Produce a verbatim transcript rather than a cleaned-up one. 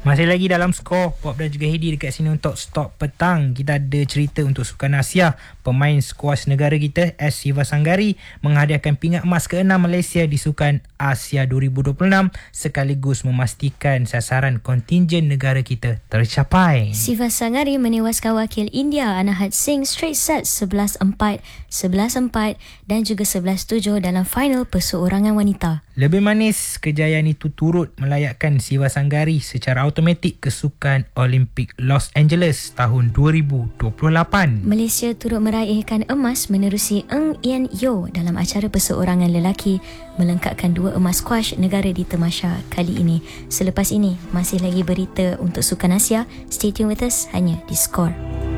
Masih lagi dalam skor Pop dan juga Hedi dekat sini untuk Stop Petang. Kita ada cerita untuk Sukan Asia. Pemain skuas negara kita S. Sivasanggari menghadiahkan pingat emas keenam Malaysia di Sukan Asia dua ribu dua puluh enam sekaligus memastikan sasaran kontingen negara kita tercapai. Sivasanggari menewaskan wakil India Anahat Singh straight set sebelas empat, sebelas empat dan juga sebelas tujuh dalam final perseorangan wanita. Lebih manis, kejayaan itu turut melayakkan Sivasanggari secara automatik ke Sukan Olimpik Los Angeles tahun dua ribu dua puluh lapan. Malaysia turut meraihkan emas menerusi Ng Yen Yo dalam acara perseorangan lelaki melengkapkan dua emas squash negara di Temasya kali ini. Selepas ini, masih lagi berita untuk Sukan Asia. Stay tuned with us hanya di Skor.